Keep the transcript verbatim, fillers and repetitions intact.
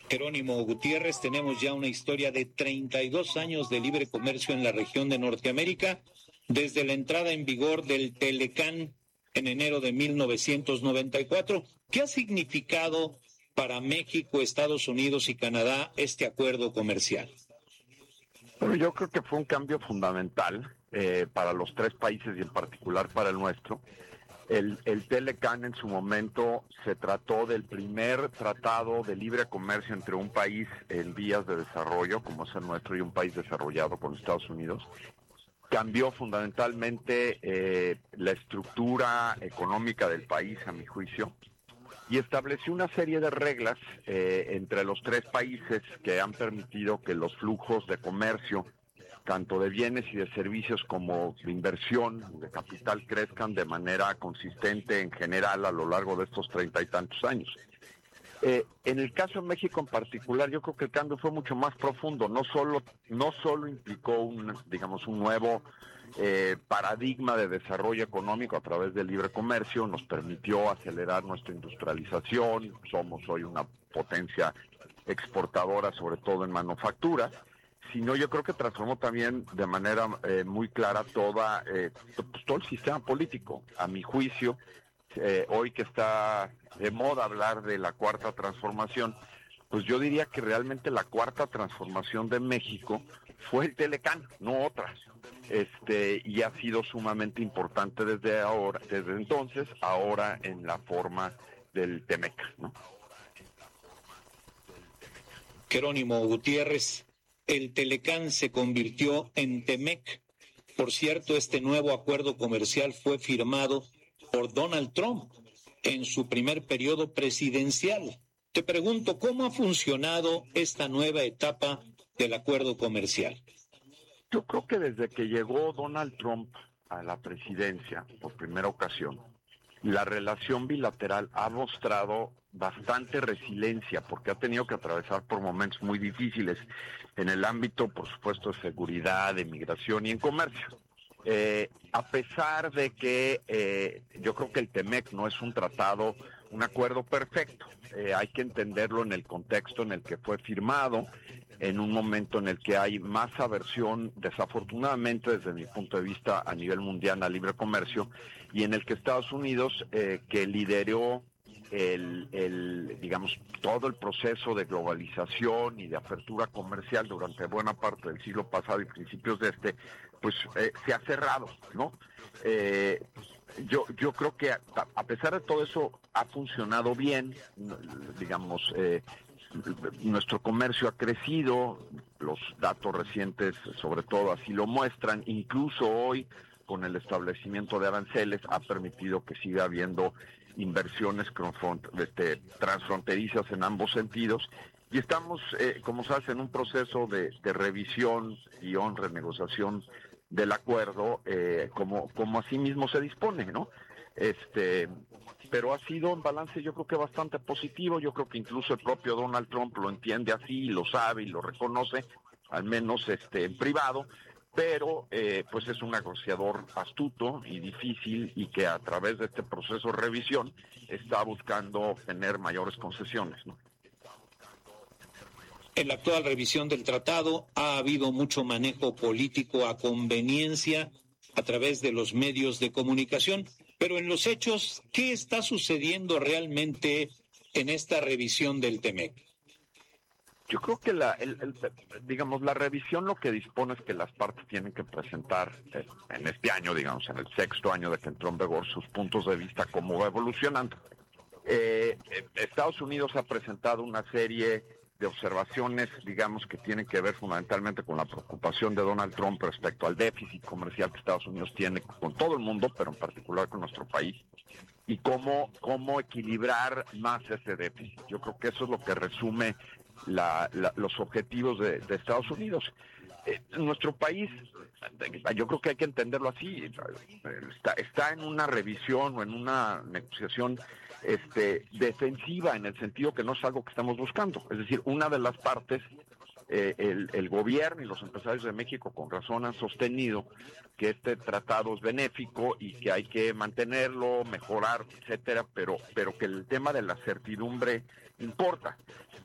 Jerónimo Gutiérrez, tenemos ya una historia de treinta y dos años de libre comercio en la región de Norteamérica, desde la entrada en vigor del Telecán en enero de mil novecientos noventa y cuatro. ¿Qué ha significado para México, Estados Unidos y Canadá este acuerdo comercial? Bueno, yo creo que fue un cambio fundamental eh, para los tres países y en particular para el nuestro. El, el Telecán en su momento se trató del primer tratado de libre comercio entre un país en vías de desarrollo, como es el nuestro, y un país desarrollado con Estados Unidos. Cambió fundamentalmente eh, la estructura económica del país, a mi juicio, y estableció una serie de reglas eh, entre los tres países que han permitido que los flujos de comercio, tanto de bienes y de servicios como de inversión, de capital, crezcan de manera consistente en general a lo largo de estos treinta y tantos años. Eh, en el caso de México en particular, yo creo que el cambio fue mucho más profundo. No solo, no solo implicó un, digamos, un nuevo eh, paradigma de desarrollo económico a través del libre comercio, nos permitió acelerar nuestra industrialización, somos hoy una potencia exportadora, sobre todo en manufactura, sino yo creo que transformó también de manera eh, muy clara toda, eh, todo el sistema político. A mi juicio, eh, hoy que está de moda hablar de la cuarta transformación, pues yo diría que realmente la cuarta transformación de México fue el Telecán, no otras. Este, y ha sido sumamente importante desde ahora, desde entonces, ahora en la forma del Temec, ¿no? Jerónimo Gutiérrez, el Telecán se convirtió en Temec. Por cierto, este nuevo acuerdo comercial fue firmado por Donald Trump en su primer periodo presidencial. Te pregunto, ¿cómo ha funcionado esta nueva etapa del acuerdo comercial? Yo creo que desde que llegó Donald Trump a la presidencia por primera ocasión, la relación bilateral ha mostrado bastante resiliencia porque ha tenido que atravesar por momentos muy difíciles en el ámbito, por supuesto, de seguridad, de migración y en comercio. Eh, a pesar de que eh, yo creo que el Temec no es un tratado, un acuerdo perfecto, eh, hay que entenderlo en el contexto en el que fue firmado, en un momento en el que hay más aversión, desafortunadamente desde mi punto de vista a nivel mundial al libre comercio, y en el que Estados Unidos, eh, que lideró el, el, digamos, todo el proceso de globalización y de apertura comercial durante buena parte del siglo pasado y principios de este, pues eh, se ha cerrado, ¿no? Eh, yo yo creo que a, a pesar de todo eso ha funcionado bien, digamos, eh, nuestro comercio ha crecido, los datos recientes sobre todo así lo muestran, incluso hoy con el establecimiento de aranceles ha permitido que siga habiendo inversiones este, transfronterizas en ambos sentidos, y estamos, eh, como sabes, en un proceso de, de revisión, guión, renegociación del acuerdo, eh, como, como así mismo se dispone, ¿no? Este, pero ha sido un balance yo creo que bastante positivo. Yo creo que incluso el propio Donald Trump lo entiende así, lo sabe y lo reconoce, al menos este en privado, pero eh, pues es un negociador astuto y difícil y que a través de este proceso de revisión está buscando tener mayores concesiones, ¿no? En la actual revisión del tratado ha habido mucho manejo político a conveniencia a través de los medios de comunicación, pero en los hechos, ¿qué está sucediendo realmente en esta revisión del Temec? Yo creo que la, el, el, digamos, la revisión lo que dispone es que las partes tienen que presentar eh, en este año, digamos, en el sexto año de que entró en vigor, sus puntos de vista, cómo va evolucionando. Eh, eh, Estados Unidos ha presentado una serie de observaciones, digamos, que tienen que ver fundamentalmente con la preocupación de Donald Trump respecto al déficit comercial que Estados Unidos tiene con todo el mundo, pero en particular con nuestro país, y cómo, cómo equilibrar más ese déficit. Yo creo que eso es lo que resume la, la, los objetivos de, de Estados Unidos. Eh, nuestro país, yo creo que hay que entenderlo así, está, está en una revisión o en una negociación este, defensiva, en el sentido que no es algo que estamos buscando. Es decir, una de las partes, eh, el, el gobierno y los empresarios de México con razón han sostenido que este tratado es benéfico y que hay que mantenerlo, mejorar, etcétera, pero, pero que el tema de la certidumbre importa.